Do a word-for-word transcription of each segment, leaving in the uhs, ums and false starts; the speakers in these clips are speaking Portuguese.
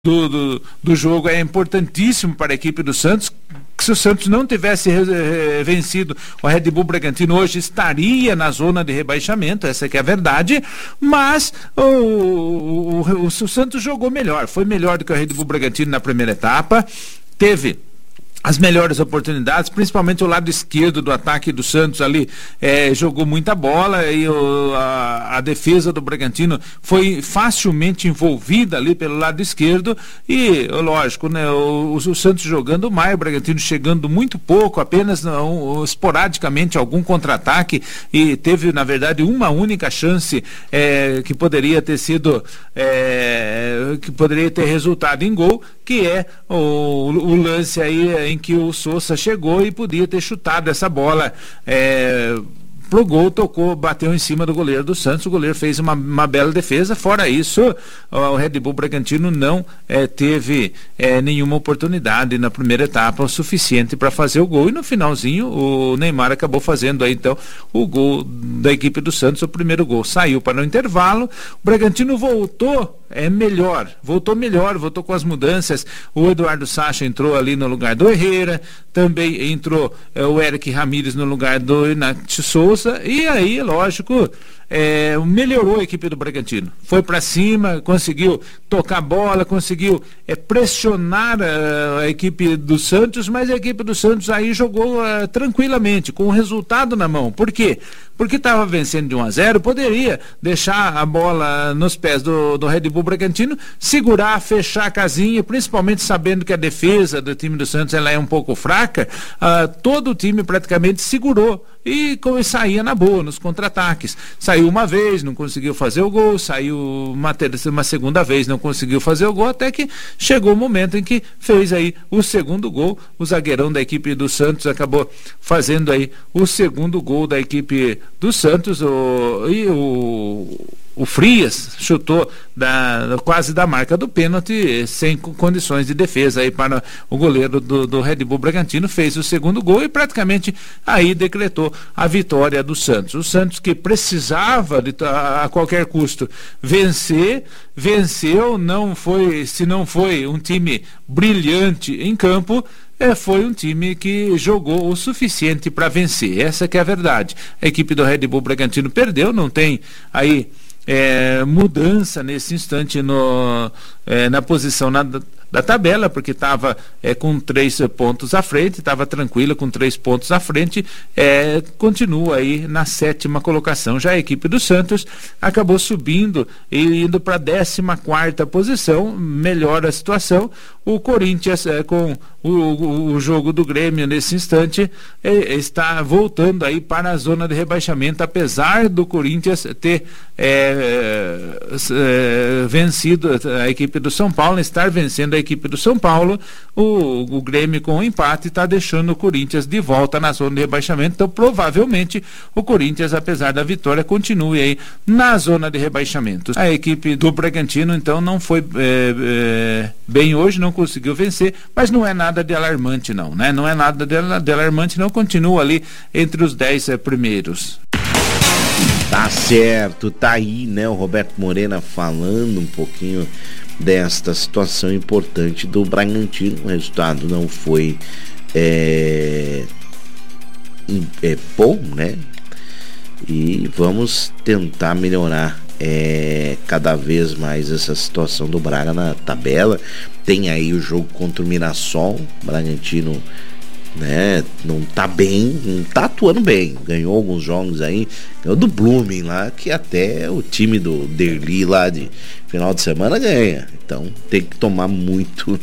Do, do, do jogo é importantíssimo para a equipe do Santos. Se o Santos não tivesse eh, vencido o Red Bull Bragantino, hoje estaria na zona de rebaixamento, essa que é a verdade, mas o, o, o, o Santos jogou melhor, foi melhor do que o Red Bull Bragantino na primeira etapa, teve as melhores oportunidades, principalmente o lado esquerdo do ataque do Santos ali, eh, jogou muita bola e o, a, a defesa do Bragantino foi facilmente envolvida ali pelo lado esquerdo e, lógico, né, o, o Santos jogando mais, o Bragantino chegando muito pouco, apenas um, esporadicamente algum contra-ataque, e teve, na verdade, uma única chance eh, que poderia ter sido eh, que poderia ter resultado em gol, que é o, o lance aí em que o Sousa chegou e podia ter chutado essa bola é, pro gol, tocou, bateu em cima do goleiro do Santos, o goleiro fez uma, uma bela defesa. Fora isso, o Red Bull Bragantino não é, teve é, nenhuma oportunidade na primeira etapa o suficiente para fazer o gol, e no finalzinho o Neymar acabou fazendo aí então o gol da equipe do Santos, o primeiro gol. Saiu para o intervalo, o Bragantino voltou é melhor, voltou melhor, voltou com as mudanças. O Eduardo Sacha entrou ali no lugar do Herrera, também entrou é, o Eric Ramírez no lugar do Inácio Souza, e aí, lógico, é, melhorou a equipe do Bragantino, foi para cima, conseguiu tocar a bola, conseguiu é, pressionar a, a equipe do Santos, mas a equipe do Santos aí jogou uh, tranquilamente, com o resultado na mão. Por quê? Porque estava vencendo de um a zero, poderia deixar a bola nos pés do, do Red Bull Bragantino, segurar, fechar a casinha, principalmente sabendo que a defesa do time do Santos ela é um pouco fraca. Uh, todo o time praticamente segurou e como saía na boa nos contra-ataques. Saiu uma vez, não conseguiu fazer o gol, saiu uma, terceira, uma segunda vez, não conseguiu fazer o gol, até que chegou o momento em que fez aí o segundo gol. O zagueirão da equipe do Santos acabou fazendo aí o segundo gol da equipe do Santos, o, e o O Frias chutou da, quase da marca do pênalti, sem condições de defesa aí para o goleiro do, do Red Bull Bragantino, fez o segundo gol e praticamente aí decretou a vitória do Santos. O Santos, que precisava de, a, a qualquer custo vencer, venceu, não foi, se não foi um time brilhante em campo, É, foi um time que jogou o suficiente para vencer, essa que é a verdade. A equipe do Red Bull Bragantino perdeu, não tem aí é, mudança nesse instante no, é, na posição na, da tabela, porque estava é, com três pontos à frente, estava tranquila com três pontos à frente, é, continua aí na sétima colocação. Já a equipe do Santos acabou subindo e indo para a décima quarta posição, melhora a situação. O Corinthians, é, com o, o, o jogo do Grêmio nesse instante, é, está voltando aí para a zona de rebaixamento, apesar do Corinthians ter é, é, vencido a equipe do São Paulo, estar vencendo a equipe do São Paulo. O, o Grêmio, com o empate, está deixando o Corinthians de volta na zona de rebaixamento. Então, provavelmente, o Corinthians, apesar da vitória, continue aí na zona de rebaixamento. A equipe do Bragantino, então, não foi é, é, bem hoje, não conseguiu vencer, mas não é nada de alarmante não, né? Não é nada de, de alarmante, não, continua ali entre os dez é, primeiros. Tá certo, tá aí, né, o Roberto Morena falando um pouquinho desta situação importante do Bragantino. O resultado não foi é, é bom, né? E vamos tentar melhorar é, cada vez mais essa situação do Braga na tabela. Tem aí o jogo contra o Mirassol. O Bragantino, né, não tá bem, não tá atuando bem, ganhou alguns jogos aí, ganhou do Blooming lá, que até o time do Derli lá de final de semana ganha. Então tem que tomar muito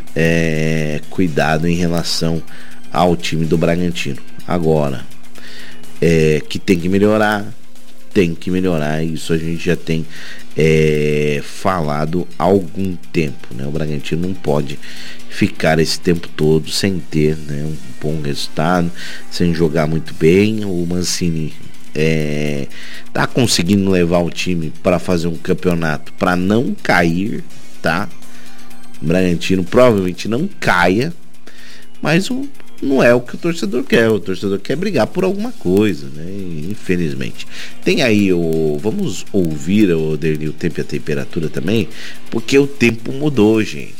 é, cuidado em relação ao time do Bragantino. Agora, é, que tem que melhorar, tem que melhorar, isso a gente já tem é, falado há algum tempo, né? O Bragantino não pode ficar esse tempo todo sem ter, né, um bom resultado, sem jogar muito bem. O Mancini é, tá conseguindo levar o time para fazer um campeonato para não cair, tá? O Bragantino provavelmente não caia, mas o não é o que o torcedor quer. O torcedor quer brigar por alguma coisa, né? Infelizmente. Tem aí o... Vamos ouvir o, o tempo e a temperatura também, porque o tempo mudou, gente.